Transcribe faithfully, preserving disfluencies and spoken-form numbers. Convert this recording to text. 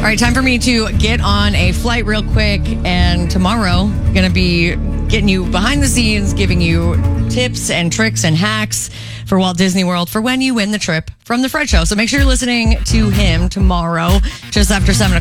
right, time for me to get on a flight real quick. And tomorrow, going to be getting you behind the scenes, giving you tips and tricks and hacks for Walt Disney World for when you win the trip from The Fred Show. So make sure you're listening to him tomorrow, just after seven o'clock.